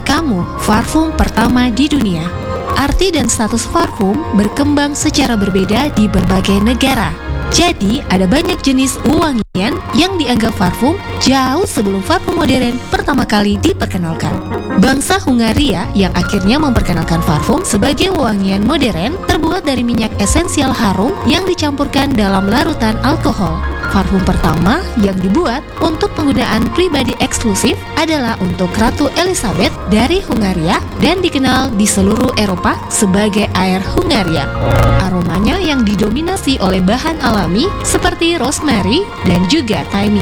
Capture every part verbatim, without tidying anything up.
kamu parfum pertama di dunia. Arti dan status parfum berkembang secara berbeda di berbagai negara. Jadi, ada banyak jenis wangian yang dianggap parfum jauh sebelum parfum modern pertama kali diperkenalkan. Bangsa Hungaria yang akhirnya memperkenalkan parfum sebagai wangian modern terbuat dari minyak esensial harum yang dicampurkan dalam larutan alkohol. Parfum pertama yang dibuat untuk penggunaan pribadi eksklusif adalah untuk Ratu Elizabeth dari Hungaria dan dikenal di seluruh Eropa sebagai air Hungaria. Aromanya yang didominasi oleh bahan alami seperti rosemary dan juga thyme.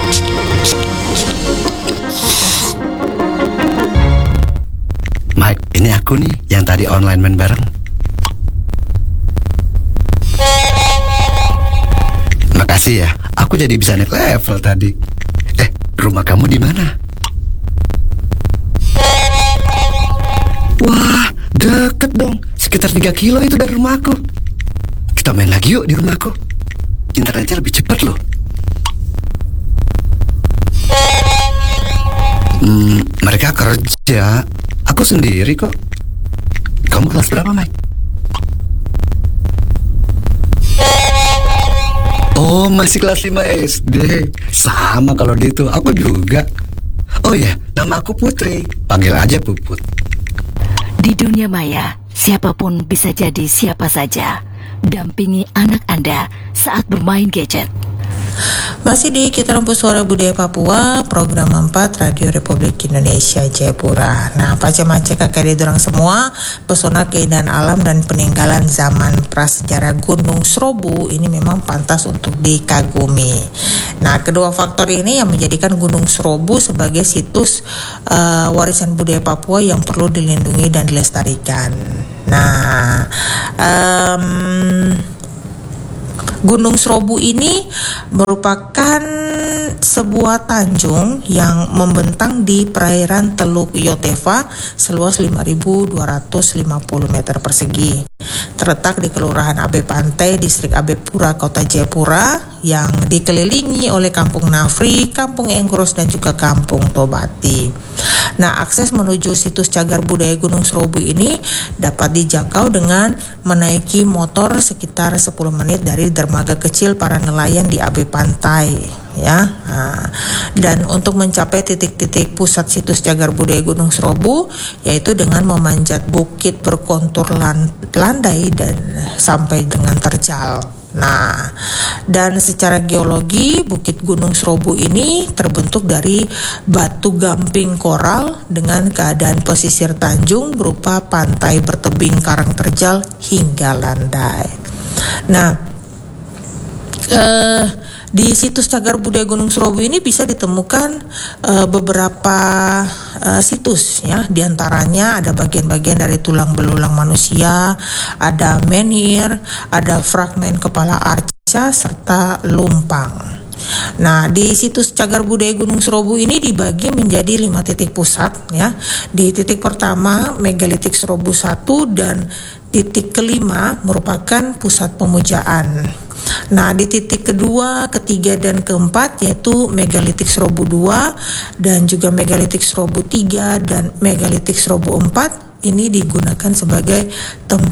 Mike, ini aku nih yang tadi online main bareng. Makasih ya, aku jadi bisa naik level tadi. Eh, rumah kamu di mana? Wah, deket dong. Sekitar tiga kilo itu dari rumahku. Kita main lagi yuk di rumahku. Internetnya lebih cepat loh. Hmm, mereka kerja. Aku sendiri kok. Kamu kelas berapa, Mike? Oh, masih kelas lima S D. Sama kalau gitu, aku juga. Oh ya, nama aku Putri. Panggil aja Puput. Di dunia maya, siapapun bisa jadi siapa saja. Dampingi anak Anda saat bermain gadget. Masih di Kita Rumput Suara Budaya Papua, program empat Radio Republik Indonesia Jayapura. Nah, paca-maca kakak dorang semua, pesona keindahan alam dan peninggalan zaman prasejarah Gunung Serobu ini memang pantas untuk dikagumi. Nah, kedua faktor ini yang menjadikan Gunung Serobu sebagai situs uh, warisan budaya Papua yang perlu dilindungi dan dilestarikan. Nah, um, Gunung Serobu ini merupakan sebuah tanjung yang membentang di perairan Teluk Yotefa seluas lima ribu dua ratus lima puluh meter persegi. Terletak di Kelurahan Abe Pantai, Distrik Abe Pura, Kota Jayapura, yang dikelilingi oleh Kampung Nafri, Kampung Engkuros, dan juga Kampung Tobati. Nah, akses menuju situs cagar budaya Gunung Serobu ini dapat dijangkau dengan menaiki motor sekitar sepuluh menit dari dermaga kecil para nelayan di Abe Pantai, ya. Nah, dan untuk mencapai titik-titik pusat situs cagar budaya Gunung Serobu, yaitu dengan memanjat bukit berkontur landai dan sampai dengan terjal. Nah, dan secara geologi Bukit Gunung Serobu ini terbentuk dari batu gamping koral dengan keadaan pesisir tanjung berupa pantai bertebing karang terjal hingga landai. Nah, eh, di situs cagar budaya Gunung Serobu ini bisa ditemukan uh, beberapa uh, situs, ya. Di antaranya ada bagian-bagian dari tulang belulang manusia, ada menhir, ada fragmen kepala arca serta lumpang. Nah, di situs cagar budaya Gunung Serobu ini dibagi menjadi lima titik pusat, ya. Di titik pertama megalitik Serobu satu dan titik kelima merupakan pusat pemujaan. Nah, di titik kedua, ketiga, dan keempat yaitu megalitik Serobu dua dan juga megalitik Serobu tiga dan megalitik Serobu empat ini digunakan sebagai tempat